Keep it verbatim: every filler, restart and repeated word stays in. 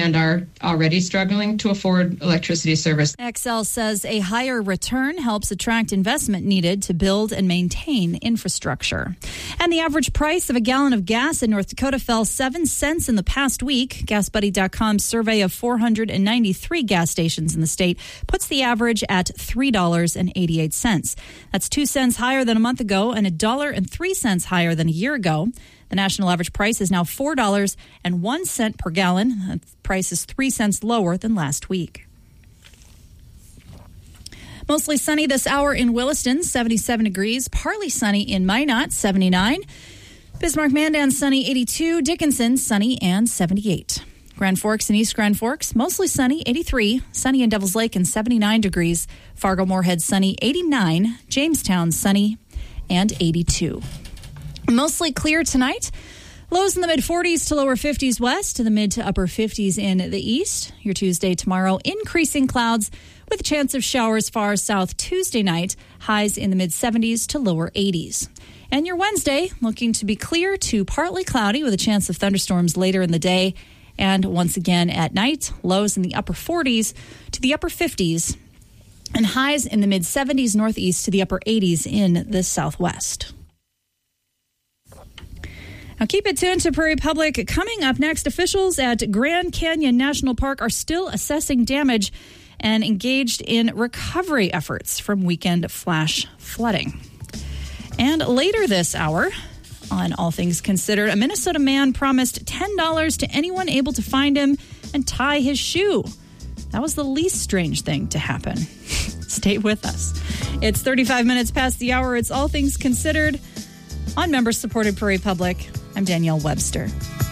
and are already struggling to afford electricity service. Xcel says a higher return helps attract investment needed to build and maintain infrastructure. And the average price of a gallon of gas in North Dakota fell seven cents in the past week. gas buddy dot com's survey of four hundred ninety-three gas stations in the state puts the average at three dollars and eighty-eight cents. That's two cents higher than a month ago and a dollar and three cents higher than a year ago. The national average price is now four dollars and one cent per gallon. The price is three cents lower than last week. Mostly sunny this hour in Williston, seventy-seven degrees. Partly sunny in Minot, seventy-nine. Bismarck-Mandan, sunny, eighty-two. Dickinson, sunny and seventy-eight. Grand Forks and East Grand Forks, mostly sunny, eighty-three. Sunny in Devils Lake and seventy-nine degrees. Fargo-Moorhead, sunny, eighty-nine. Jamestown, sunny and eighty-two. Mostly clear tonight. Lows in the mid-forties to lower fifties west, to the mid to upper fifties in the east. Your Tuesday tomorrow, increasing clouds with a chance of showers far south Tuesday night. Highs in the mid-seventies to lower eighties. And your Wednesday, looking to be clear to partly cloudy with a chance of thunderstorms later in the day. And once again at night, lows in the upper forties to the upper fifties. And highs in the mid-seventies northeast to the upper eighties in the southwest. Now keep it tuned to Prairie Public. Coming up next, officials at Grand Canyon National Park are still assessing damage and engaged in recovery efforts from weekend flash flooding. And later this hour, on All Things Considered, a Minnesota man promised ten dollars to anyone able to find him and tie his shoe. That was the least strange thing to happen. Stay with us. It's thirty-five minutes past the hour. It's All Things Considered on member-supported Prairie Public. I'm Danielle Webster.